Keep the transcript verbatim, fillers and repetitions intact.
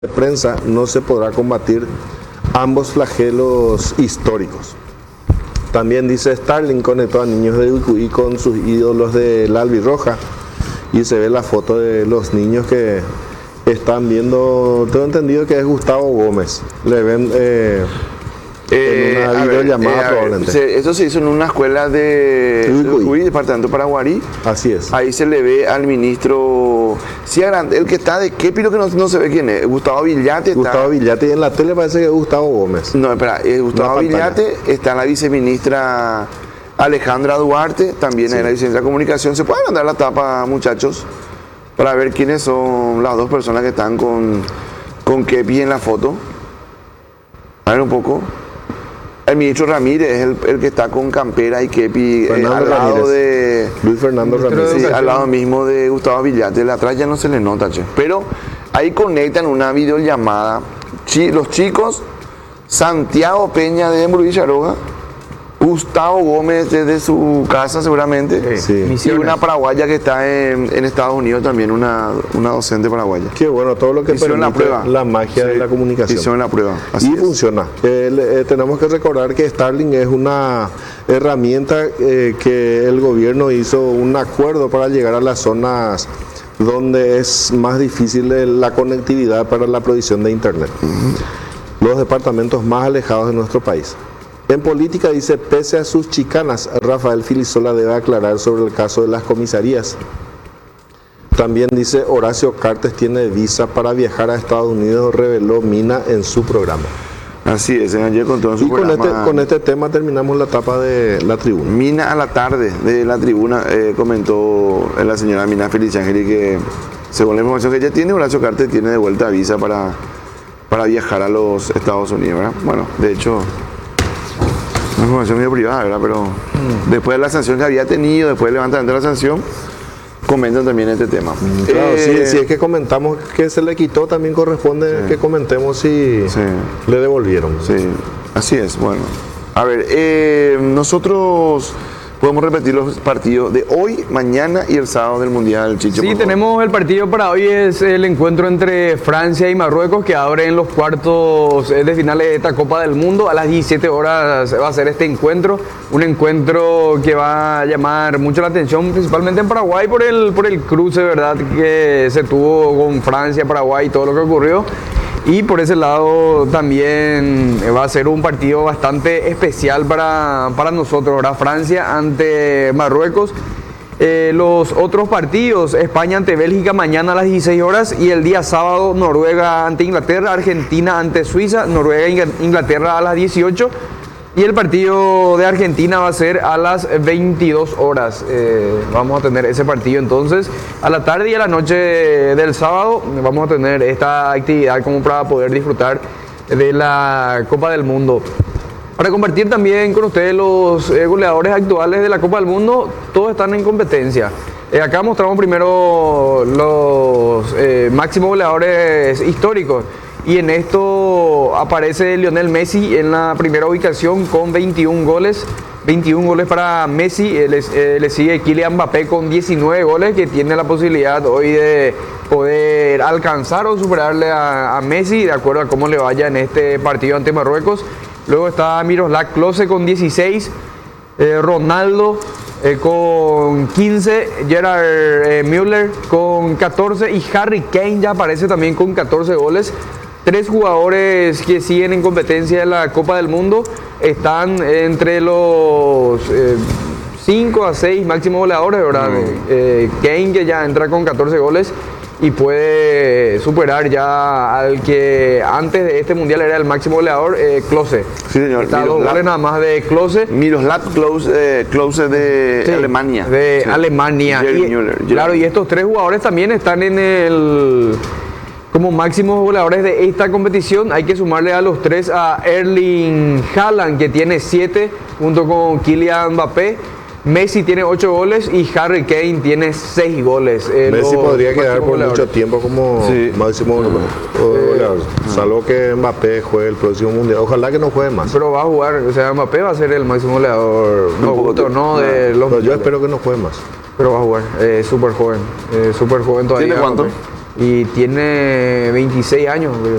de prensa no se podrá combatir ambos flagelos históricos. También dice Starlink conectó a niños de Ucuy con sus ídolos de la albirroja y se ve la foto de los niños que están viendo, tengo entendido que es Gustavo Gómez, le ven eh, Eh, en una videollamada ver, eh, probablemente. Se, eso se hizo en una escuela de Ucuy. Ucuy, departamento Paraguarí. Así es. Ahí se le ve al ministro Ciarán, el que está de Kepi, lo que no, no se ve quién es. Gustavo Villate. Está, Gustavo Villate, y en la tele parece que es Gustavo Gómez. No, espera, eh, Gustavo Una Villate, está la viceministra Alejandra Duarte, también Sí. es la viceministra de Comunicación. ¿Se pueden andar la tapa, muchachos? Para ver quiénes son las dos personas que están con, con Kepi en la foto. A ver un poco. El ministro Ramírez es el, el que está con campera y Kepi eh, al lado Ramírez. de... Luis Fernando Ramírez. Sí, al lado mismo de Gustavo Villate. La atrás ya no se le nota, che. Pero ahí conectan una videollamada. Chi- los chicos, Santiago Peña de Embru Villaroga, Gustavo Gómez desde su casa seguramente, Sí. y una paraguaya que está en, en Estados Unidos también, una, una docente paraguaya. Qué bueno, todo lo que Hicieron la permite prueba. la magia Sí, de la comunicación. Hicieron la prueba. Así Y es. funciona. Eh, le- eh, tenemos que recordar que Starlink es una herramienta eh, que el gobierno hizo un acuerdo para llegar a las zonas donde es más difícil eh, la conectividad para la provisión de Internet. Los departamentos más alejados de nuestro país. En política dice, pese a sus chicanas, Rafael Filisola debe aclarar sobre el caso de las comisarías. También dice, Horacio Cartes tiene visa para viajar a Estados Unidos, reveló Mina en su programa. Así es, ayer con todo su Y con programa. este, con este tema terminamos la etapa de la tribuna. Mina a la tarde de la tribuna, eh, comentó la señora Mina Feliciangeli que, según la información que ella tiene, Horacio Cartes tiene de vuelta visa para, para viajar a los Estados Unidos, ¿verdad? Bueno, de hecho, una información medio privada, ¿verdad? Pero después de la sanción que había tenido, después del levantamiento de la sanción, comentan también este tema. Claro, Eh, si, si es que comentamos que se le quitó, también corresponde Sí. que comentemos si Sí. le devolvieron. Sí, así es. Bueno, a ver, eh, nosotros podemos repetir los partidos de hoy, mañana y el sábado del Mundial, Chicho. Sí, por favor. tenemos el partido para hoy, es el encuentro entre Francia y Marruecos que abren los cuartos eh, de finales de esta Copa del Mundo. A las diecisiete horas va a ser este encuentro, un encuentro que va a llamar mucho la atención, principalmente en Paraguay por el, por el cruce, ¿verdad?, que se tuvo con Francia, Paraguay y todo lo que ocurrió. Y por ese lado también va a ser un partido bastante especial para, para nosotros, ¿verdad? Francia ante Marruecos. Eh, los otros partidos, España ante Bélgica mañana a las dieciséis horas y el día sábado Noruega ante Inglaterra, Argentina ante Suiza, Noruega e Inglaterra a las dieciocho. Y el partido de Argentina va a ser a las veintidós horas. Eh, vamos a tener ese partido entonces. A la tarde y a la noche del sábado vamos a tener esta actividad como para poder disfrutar de la Copa del Mundo. Para compartir también con ustedes los eh, goleadores actuales de la Copa del Mundo, todos están en competencia. Eh, acá mostramos primero los eh, máximos goleadores históricos. Y en esto aparece Lionel Messi en la primera ubicación con veintiún goles. veintiún goles para Messi. Eh, le, eh, le sigue Kylian Mbappé con diecinueve goles, que tiene la posibilidad hoy de poder alcanzar o superarle a, a Messi, de acuerdo a cómo le vaya en este partido ante Marruecos. Luego está Miroslav Klose con dieciséis. Eh, Ronaldo eh, con quince, Gerard eh, Müller con catorce y Harry Kane ya aparece también con catorce goles. Tres jugadores que siguen en competencia en la Copa del Mundo están entre los eh, cinco a seis máximos goleadores, ¿verdad? Mm. Eh, Kane, que ya entra con catorce goles y puede superar ya al que antes de este mundial era el máximo goleador, eh, Klose. Sí, señor. Está a dos Miroslav- goles nada más de Klose. Miroslav Klose, eh, Klose de Sí, Alemania. De Sí. Alemania. Jerry Y- Müller, Jerry claro, y Müller. estos tres jugadores también están en el como máximos goleadores de esta competición. Hay que sumarle a los tres a Erling Haaland, que tiene siete, junto con Kylian Mbappé. Messi tiene ocho goles y Harry Kane tiene seis goles. Eh, Messi los podría quedar máximos por mucho goleadores. tiempo como Sí. máximo goleador. goleador. Salvo que Mbappé juegue el próximo mundial. Ojalá que no juegue más. Pero va a jugar, o sea, Mbappé va a ser el máximo goleador. No, poco gusto, te- no de los Pero yo mundiales. espero que no juegue más. Pero va a jugar, eh, súper joven, eh, súper joven todavía. ¿Tiene cuánto? Mbappé. Y tiene veintiséis años,